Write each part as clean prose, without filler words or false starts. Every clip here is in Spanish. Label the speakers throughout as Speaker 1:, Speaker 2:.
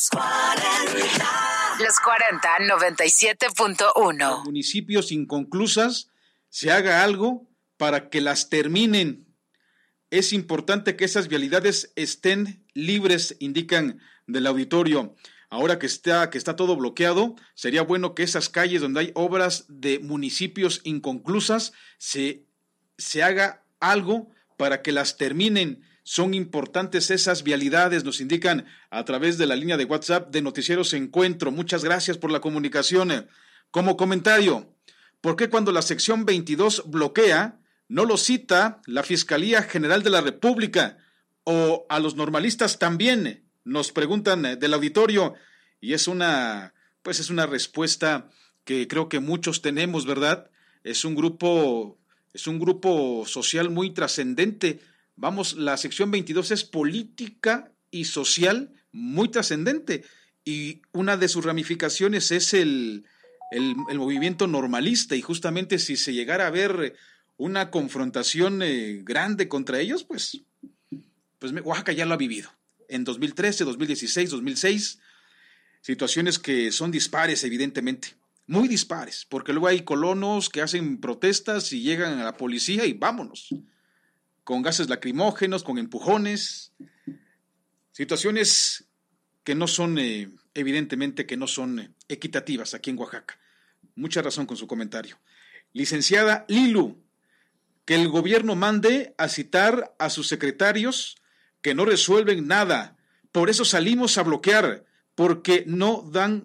Speaker 1: Los 40, 97.1.
Speaker 2: Municipios inconclusas, se haga algo para que las terminen. Es importante que esas vialidades estén libres, indican del auditorio. Ahora que está todo bloqueado, sería bueno que esas calles donde hay obras de municipios inconclusas se haga algo para que las terminen. Son importantes esas vialidades, nos indican a través de la línea de WhatsApp de Noticieros Encuentro. Muchas gracias por la comunicación. Como comentario, ¿por qué cuando la sección 22 bloquea, no lo cita la Fiscalía General de la República o a los normalistas también? Nos preguntan del auditorio, y es una respuesta que creo que muchos tenemos, ¿verdad? Es un grupo social muy trascendente. Vamos, la sección 22 es política y social muy trascendente, y una de sus ramificaciones es el movimiento normalista, y justamente si se llegara a ver una confrontación grande contra ellos, pues Oaxaca ya lo ha vivido. En 2013, 2016, 2006, situaciones que son dispares, evidentemente, muy dispares, porque luego hay colonos que hacen protestas y llegan a la policía y vámonos, con gases lacrimógenos, con empujones, situaciones que no son, evidentemente, que no son equitativas aquí en Oaxaca. Mucha razón con su comentario. Licenciada Lilu, que el gobierno mande a citar a sus secretarios que no resuelven nada, por eso salimos a bloquear, porque no dan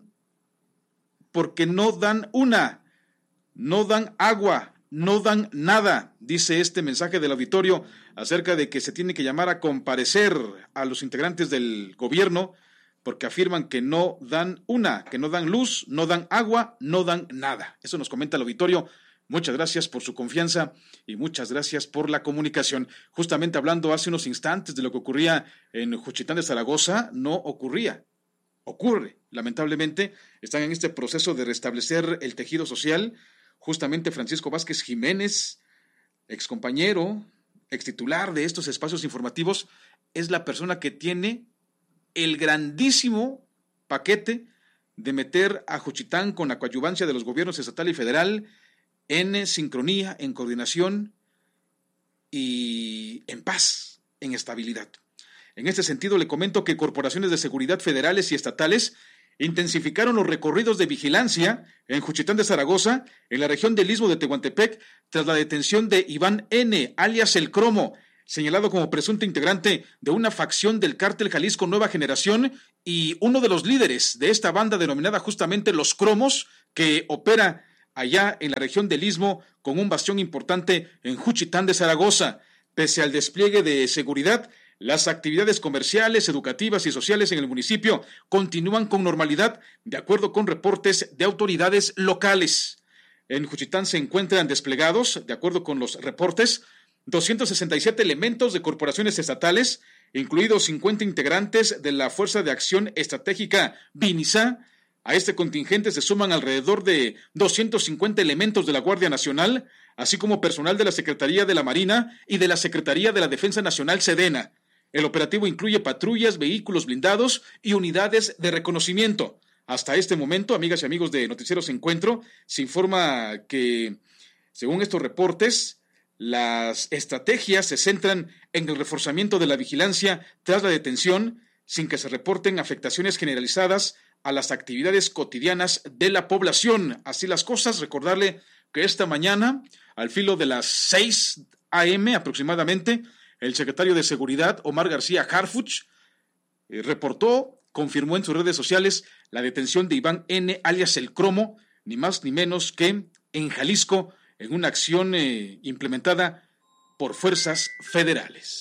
Speaker 2: agua, no dan nada, dice este mensaje del auditorio acerca de que se tiene que llamar a comparecer a los integrantes del gobierno, porque afirman que no dan luz, no dan agua, no dan nada. Eso nos comenta el auditorio. Muchas gracias por su confianza y muchas gracias por la comunicación. Justamente hablando hace unos instantes de lo que ocurría en Juchitán de Zaragoza, no ocurría. Ocurre, lamentablemente, están en este proceso de restablecer el tejido social. Justamente Francisco Vázquez Jiménez, excompañero, extitular de estos espacios informativos, es la persona que tiene el grandísimo paquete de meter a Juchitán con la coadyuvancia de los gobiernos estatal y federal en sincronía, en coordinación y en paz, en estabilidad. En este sentido, le comento que corporaciones de seguridad federales y estatales intensificaron los recorridos de vigilancia en Juchitán de Zaragoza, en la región del Istmo de Tehuantepec, tras la detención de Iván N., alias El Cromo, señalado como presunto integrante de una facción del cártel Jalisco Nueva Generación y uno de los líderes de esta banda denominada justamente Los Cromos, que opera allá en la región del Istmo con un bastión importante en Juchitán de Zaragoza. Pese al despliegue de seguridad, las actividades comerciales, educativas y sociales en el municipio continúan con normalidad, de acuerdo con reportes de autoridades locales. En Juchitán se encuentran desplegados, de acuerdo con los reportes, 267 elementos de corporaciones estatales, incluidos 50 integrantes de la Fuerza de Acción Estratégica BINISA. A este contingente se suman alrededor de 250 elementos de la Guardia Nacional, así como personal de la Secretaría de la Marina y de la Secretaría de la Defensa Nacional Sedena. El operativo incluye patrullas, vehículos blindados y unidades de reconocimiento. Hasta este momento, amigas y amigos de Noticieros Encuentro, se informa que, según estos reportes, las estrategias se centran en el reforzamiento de la vigilancia tras la detención, sin que se reporten afectaciones generalizadas a las actividades cotidianas de la población. Así las cosas, recordarle que esta mañana, al filo de las 6 a.m. aproximadamente, el secretario de Seguridad, Omar García Harfuch, confirmó en sus redes sociales la detención de Iván N., alias El Cromo, ni más ni menos que en Jalisco, en una acción implementada por fuerzas federales.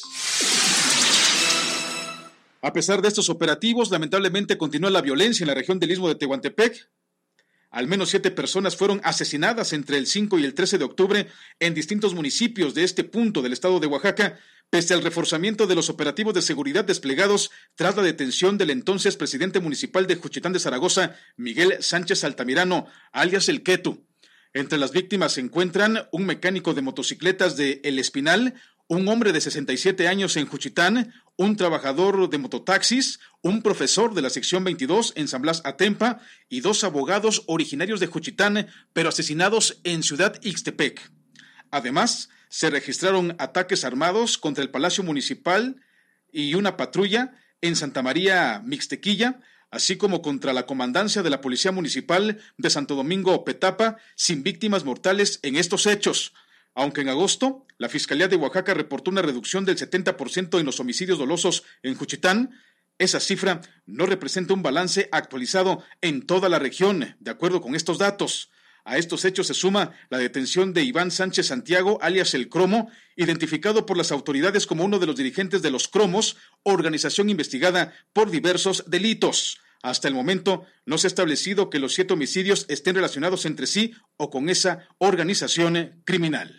Speaker 2: A pesar de estos operativos, lamentablemente continúa la violencia en la región del Istmo de Tehuantepec. Al menos 7 personas fueron asesinadas entre el 5 y el 13 de octubre en distintos municipios de este punto del estado de Oaxaca, pese al reforzamiento de los operativos de seguridad desplegados tras la detención del entonces presidente municipal de Juchitán de Zaragoza, Miguel Sánchez Altamirano, alias El Quetu. Entre las víctimas se encuentran un mecánico de motocicletas de El Espinal, un hombre de 67 años en Juchitán, un trabajador de mototaxis, un profesor de la sección 22 en San Blas Atempa y 2 abogados originarios de Juchitán, pero asesinados en Ciudad Ixtepec. Además, se registraron ataques armados contra el Palacio Municipal y una patrulla en Santa María Mixtequilla, así como contra la comandancia de la Policía Municipal de Santo Domingo Petapa, sin víctimas mortales en estos hechos. Aunque en agosto, la Fiscalía de Oaxaca reportó una reducción del 70% en los homicidios dolosos en Juchitán, esa cifra no representa un balance actualizado en toda la región, de acuerdo con estos datos. A estos hechos se suma la detención de Iván Sánchez Santiago, alias El Cromo, identificado por las autoridades como uno de los dirigentes de los Cromos, organización investigada por diversos delitos. Hasta el momento no se ha establecido que los 7 homicidios estén relacionados entre sí o con esa organización criminal.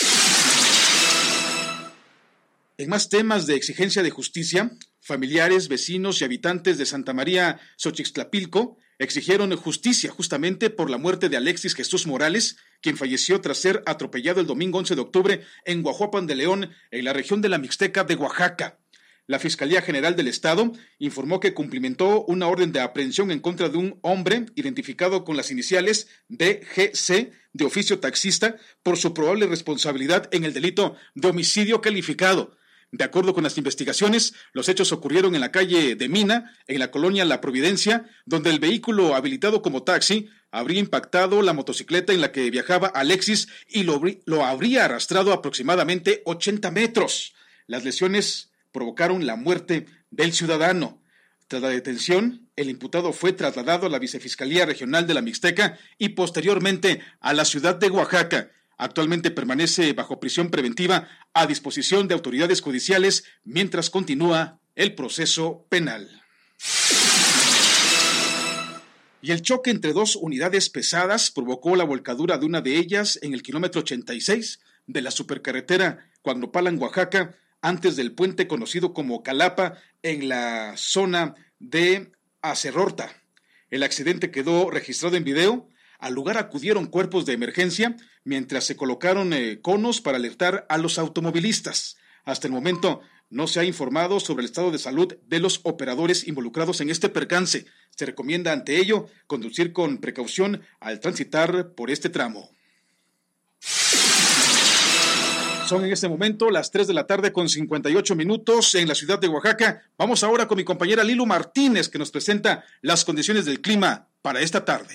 Speaker 2: En más temas de exigencia de justicia, familiares, vecinos y habitantes de Santa María Xochixtlapilco exigieron justicia justamente por la muerte de Alexis Jesús Morales, quien falleció tras ser atropellado el domingo 11 de octubre en Guajuapan de León, en la región de la Mixteca de Oaxaca. La Fiscalía General del Estado informó que cumplimentó una orden de aprehensión en contra de un hombre identificado con las iniciales DGC, de oficio taxista, por su probable responsabilidad en el delito de homicidio calificado. De acuerdo con las investigaciones, los hechos ocurrieron en la calle de Mina, en la colonia La Providencia, donde el vehículo habilitado como taxi habría impactado la motocicleta en la que viajaba Alexis y lo habría arrastrado aproximadamente 80 metros. Las lesiones provocaron la muerte del ciudadano. Tras la detención, el imputado fue trasladado a la Vicefiscalía Regional de la Mixteca y posteriormente a la ciudad de Oaxaca. Actualmente permanece bajo prisión preventiva a disposición de autoridades judiciales mientras continúa el proceso penal. Y el choque entre 2 unidades pesadas provocó la volcadura de una de ellas en el kilómetro 86 de la supercarretera Coagnopalan, Oaxaca, antes del puente conocido como Calapa, en la zona de Acerrorta. El accidente quedó registrado en video. Al lugar acudieron cuerpos de emergencia, mientras se colocaron conos para alertar a los automovilistas. Hasta el momento no se ha informado sobre el estado de salud de los operadores involucrados en este percance. Se recomienda ante ello conducir con precaución al transitar por este tramo. Son en este momento las 3 de la tarde con 58 minutos en la ciudad de Oaxaca. Vamos ahora con mi compañera Lilu Martínez, que nos presenta las condiciones del clima para esta tarde.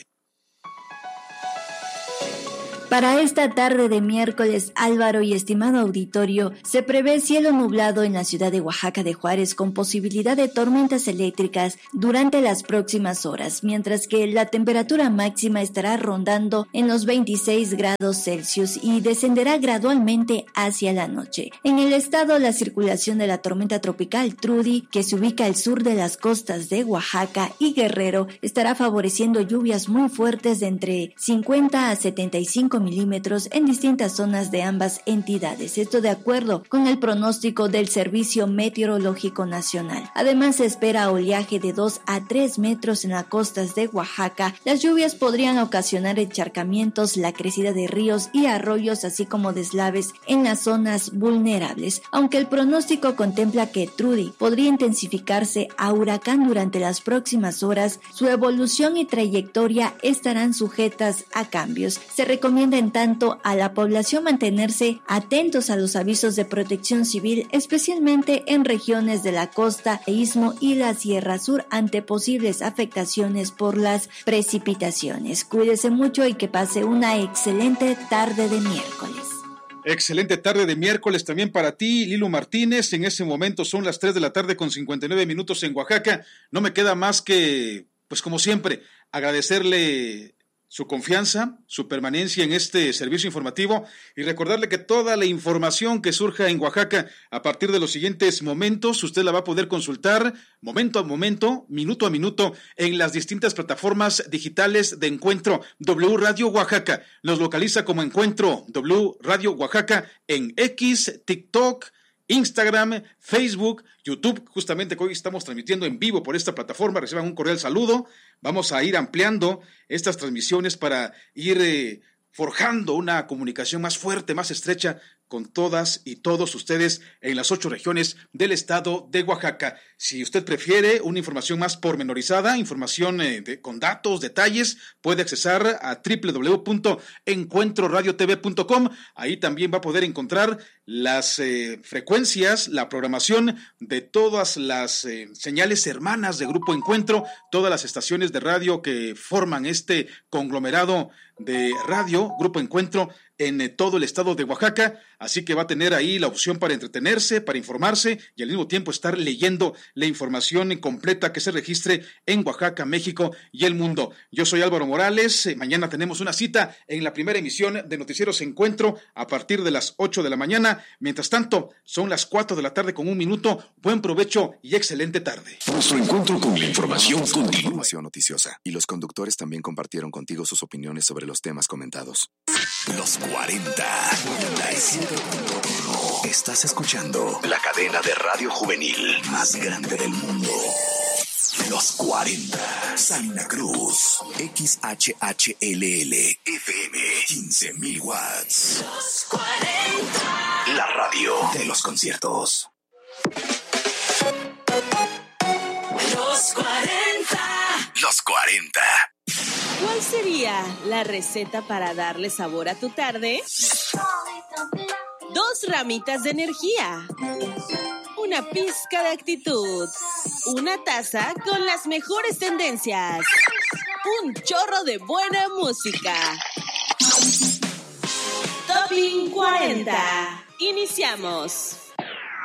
Speaker 3: Para esta tarde de miércoles, Álvaro y estimado auditorio, se prevé cielo nublado en la ciudad de Oaxaca de Juárez con posibilidad de tormentas eléctricas durante las próximas horas, mientras que la temperatura máxima estará rondando en los 26 grados Celsius y descenderá gradualmente hacia la noche. En el estado, la circulación de la tormenta tropical Trudy, que se ubica al sur de las costas de Oaxaca y Guerrero, estará favoreciendo lluvias muy fuertes de entre 50 a 75 milímetros en distintas zonas de ambas entidades. Esto de acuerdo con el pronóstico del Servicio Meteorológico Nacional. Además, se espera oleaje de 2 a 3 metros en las costas de Oaxaca. Las lluvias podrían ocasionar encharcamientos, la crecida de ríos y arroyos, así como deslaves en las zonas vulnerables. Aunque el pronóstico contempla que Trudy podría intensificarse a huracán durante las próximas horas, su evolución y trayectoria estarán sujetas a cambios. Se recomienda en tanto a la población mantenerse atentos a los avisos de protección civil, especialmente en regiones de la costa, istmo y la Sierra Sur, ante posibles afectaciones por las precipitaciones. Cuídese mucho y que pase una excelente tarde de miércoles.
Speaker 2: Excelente tarde de miércoles también para ti, Lilu Martínez. En ese momento son las 3 de la tarde con 59 minutos en Oaxaca. No me queda más que, pues como siempre, agradecerle su confianza, su permanencia en este servicio informativo y recordarle que toda la información que surja en Oaxaca a partir de los siguientes momentos, usted la va a poder consultar momento a momento, minuto a minuto, en las distintas plataformas digitales de Encuentro W Radio Oaxaca. Nos localiza como Encuentro W Radio Oaxaca en X, TikTok, Instagram, Facebook, YouTube, justamente que hoy estamos transmitiendo en vivo por esta plataforma. Reciban un cordial saludo. Vamos a ir ampliando estas transmisiones para ir forjando una comunicación más fuerte, más estrecha con todas y todos ustedes en las 8 regiones del estado de Oaxaca. Si usted prefiere una información más pormenorizada, información con datos, detalles, puede accesar a www.encuentroradiotv.com. Ahí también va a poder encontrar las frecuencias, la programación de todas las señales hermanas de Grupo Encuentro, todas las estaciones de radio que forman este conglomerado de radio, Grupo Encuentro, en todo el estado de Oaxaca, así que va a tener ahí la opción para entretenerse, para informarse y al mismo tiempo estar leyendo la información completa que se registre en Oaxaca, México y el mundo. Yo soy Álvaro Morales, mañana tenemos una cita en la primera emisión de Noticieros Encuentro a partir de las 8 de la mañana. Mientras tanto, son las 4 de la tarde con 1 minuto. Buen provecho y excelente tarde.
Speaker 4: Nuestro encuentro con la información continúa. Información noticiosa. Y los conductores también compartieron contigo sus opiniones sobre los temas comentados. Los 40. Estás escuchando la cadena de radio juvenil más grande del mundo. Los 40. Salina Cruz. XHHLL. FM. 15,000 watts. Los 40. La radio de los conciertos. Los 40. Los 40.
Speaker 5: ¿Cuál sería la receta para darle sabor a tu tarde? 2 ramitas de energía, una pizca de actitud, una taza con las mejores tendencias, un chorro de buena música. Topping 40. Iniciamos.